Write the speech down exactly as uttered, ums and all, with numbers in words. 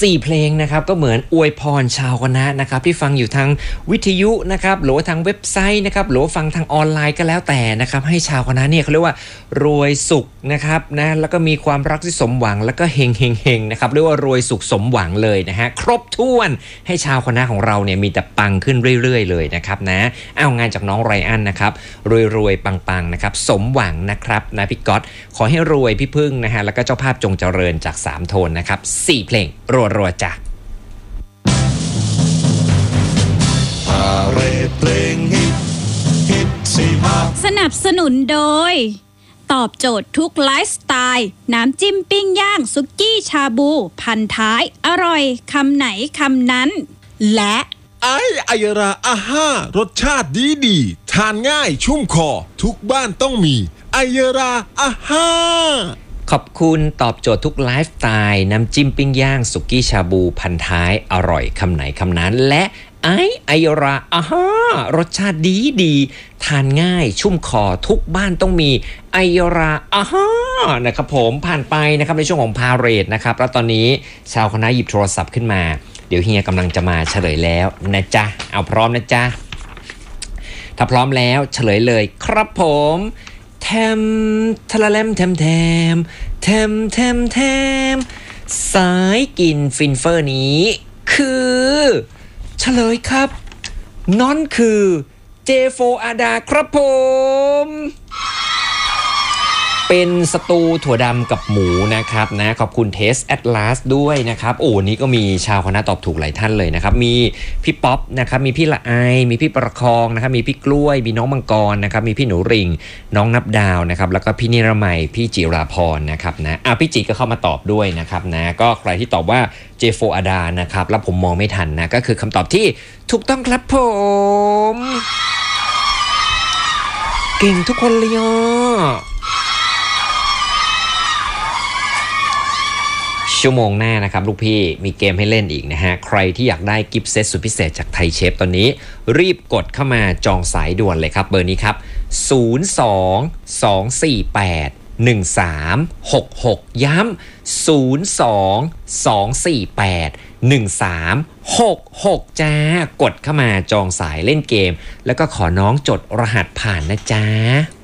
สี่เพลงนะครับก็เหมือนอวยพรชาวคณะนะครับที่ฟังอยู่ทางวิทยุนะครับหรือว่าทางเว็บไซต์นะครับหรือว่าฟังทางออนไลน์ก็แล้วแต่นะครับให้ชาวคณะเนี่ยเขาเรียกว่ารวยสุขนะครับนะแล้วก็มีความรักที่สมหวังแล้วก็เฮงเฮงเฮงนะครับเรียกว่ารวยสุขสมหวังเลยนะฮะครบถ้วนให้ชาวคณะของเราเนี่ยมีแต่ปังขึ้นเรื่อยๆเลยนะครับนะเอางานจากน้องไรอันนะครับรวยๆปังๆนะครับสมหวังนะครับนะพี่ก๊อตขอให้รวยพี่พึ่งนะฮะแล้วก็เจ้าภาพจงเจริญจากสามโทนนะครับสี่เพลงรัวๆจ้ะพาเรดเพลงฮิตฮิตสี่ภาคสนับสนุนโดยตอบโจทย์ทุกไลฟ์สไตล์น้ำจิ้มปิ้งย่างซุกี้ชาบูพันท้ายอร่อยคำไหนคำนั้นและไอไอราอาห้ารสชาติดีดีทานง่ายชุ่มคอทุกบ้านต้องมีไอราอาห้าขอบคุณตอบโจทย์ทุกไลฟ์สไตล์น้ำจิ้มปิ้งย่างสุกี้ชาบูพันท้ายอร่อยคำไหนคำนั้นและไอไอราอาฮารสชาติดีดีทานง่ายชุ่มคอทุกบ้านต้องมีไอราอาฮานะครับผมผ่านไปนะครับในช่วงของพาเรดนะครับแล้วตอนนี้ชาวคณะหยิบโทรศัพท์ขึ้นมาเดี๋ยวเฮียกำลังจะมาเฉลยแล้วนะจ๊ะเอาพร้อมนะจ๊ะถ้าพร้อมแล้วเฉลยเลยครับผมแทมทะละแลมแทมแทมแทมแทมแทมสายกินฟินเฟอร์นี้คือเฉลยครับนั่นคือ เจ โฟร์ อาดาครับผมเป็นสตูถั่วดำกับหมูนะครับนะขอบคุณเทสแอตลาสด้วยนะครับโอ้นี่ก็มีชาวคณะตอบถูกหลายท่านเลยนะครับมีพี่ป๊อปนะครับมีพี่ละไอมีพี่ประคองนะครับมีพี่กล้วยมีน้องมังกรนะครับมีพี่หนูริงน้องนับดาวนะครับแล้วก็พี่นิรมัยพี่จิราพรนะครับนะอ่ะพี่จิก็เข้ามาตอบด้วยนะครับนะก็ใครที่ตอบว่า เจ โฟร์ อาดานะครับแล้วผมมองไม่ทันนะก็คือคำตอบที่ถูกต้องครับผมเก่งทุกคนเลยอ่ะชั่วโมงหน้านะครับลูกพี่มีเกมให้เล่นอีกนะฮะใครที่อยากได้กิฟต์เซตสุดพิเศษจากไทยเชฟตอนนี้รีบกดเข้ามาจองสายด่วนเลยครับเบอร์นี้ครับศูนย์ สอง สอง สี่ แปด หนึ่ง สาม หก หกย้ำศูนย์ สอง สอง สี่ แปด หนึ่ง สาม หก หกจ้ากดเข้ามาจองสายเล่นเกมแล้วก็ขอน้องจดรหัสผ่านนะจ๊ะ